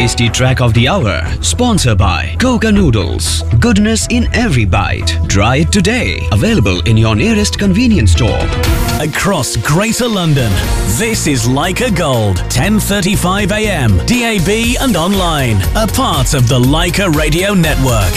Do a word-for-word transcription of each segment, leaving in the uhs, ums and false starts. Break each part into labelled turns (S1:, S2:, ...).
S1: Tasty Track of the Hour, sponsored by Coca Noodles. Goodness in every bite. Try it today. Available in your nearest convenience store.
S2: Across Greater London, this is Leica Gold, ten thirty-five a m, D A B and online. A part of the Leica Radio Network.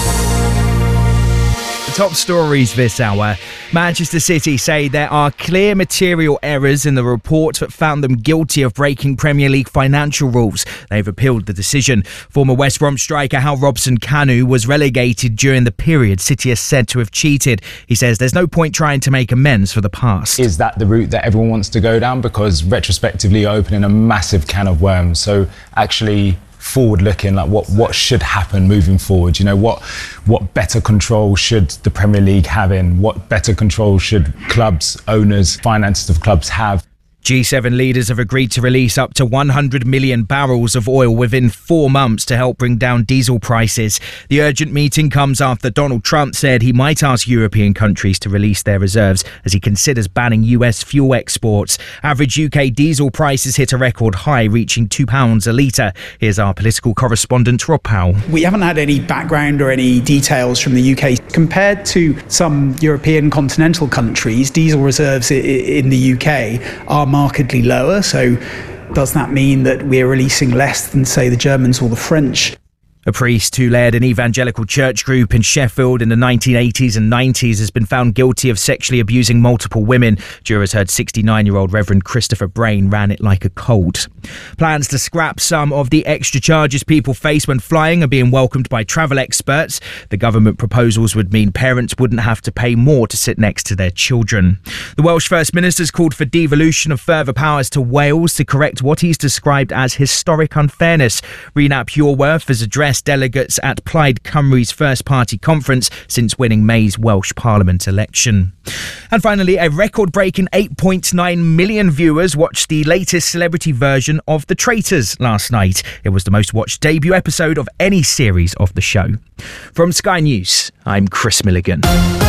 S3: Top stories this hour. Manchester City say there are clear material errors in the report that found them guilty of breaking Premier League financial rules. They've appealed the decision. Former West Brom striker Hal Robson-Kanu was relegated during the period City is said to have cheated. He says there's no point trying to make amends for the past.
S4: Is that the route that everyone wants to go down? Because retrospectively you're opening a massive can of worms. So actually forward looking, like what what should happen moving forward, you know, what what better control should the Premier League have in, what better control should clubs, owners, finances of clubs have.
S3: G seven leaders have agreed to release up to one hundred million barrels of oil within four months to help bring down diesel prices. The urgent meeting comes after Donald Trump said he might ask European countries to release their reserves as he considers banning U S fuel exports. Average U K diesel prices hit a record high, reaching two pounds a litre. Here's our political correspondent, Rob Powell.
S5: We haven't had any background or any details from the U K. Compared to some European continental countries, diesel reserves in the U K are markedly lower. So does that mean that we're releasing less than, say, the Germans or the French?
S3: A priest who led an evangelical church group in Sheffield in the nineteen eighties and nineties has been found guilty of sexually abusing multiple women. Jurors heard sixty-nine-year-old Reverend Christopher Brain ran it like a cold. Plans to scrap some of the extra charges people face when flying are being welcomed by travel experts. The government proposals would mean parents wouldn't have to pay more to sit next to their children. The Welsh First Minister's called for devolution of further powers to Wales to correct what he's described as historic unfairness. Rhys Pureworth has addressed delegates at Plaid Cymru's first party conference since winning May's Welsh Parliament election. And finally, a record-breaking eight point nine million viewers watched the latest celebrity version of The Traitors last night. It was the most watched debut episode of any series of the show. From Sky News, I'm Chris Milligan.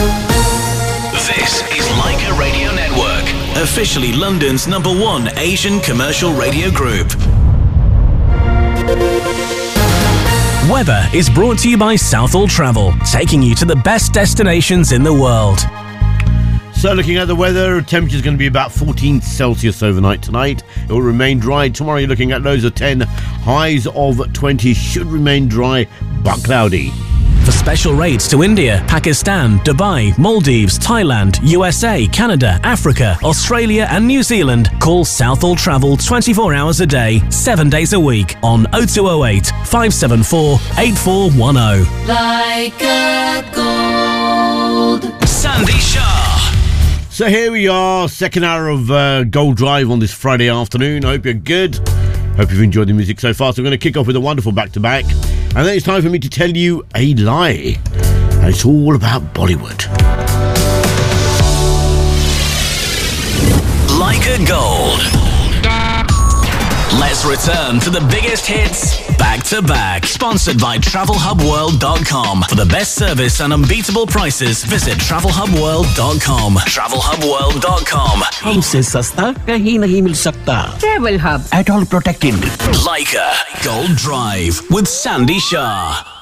S2: This is Leica Radio Network, officially London's number one Asian commercial radio group. Weather is brought to you by Southall Travel, taking you to the best destinations in the world.
S6: So looking at the weather, temperature is going to be about fourteen Celsius overnight tonight. It will remain dry. Tomorrow you're looking at lows of ten, highs of twenty. Should remain dry, but cloudy.
S2: For special rates to India, Pakistan, Dubai, Maldives, Thailand, U S A, Canada, Africa, Australia and New Zealand, call Southall Travel twenty-four hours a day, seven days a week on oh two oh eight, five seven four, eight four one oh.
S7: Leica Gold.
S2: Sandy Shah.
S6: So here we are, second hour of uh, Gold Drive on this Friday afternoon. I hope you're good. Hope you've enjoyed the music so far. So we're going to kick off with a wonderful back-to-back. And then it's time for me to tell you a lie. And it's all about Bollywood.
S2: Leica Gold. Let's return to the biggest hits back to back. Sponsored by travel hub world dot com. For the best service and unbeatable prices, visit travel hub world dot com. travel hub world dot com.
S8: हमसे सस्ता कहीं नहीं मिल सकता. Travel Hub. At all protected.
S2: Leica Gold Drive with Sandy Shah.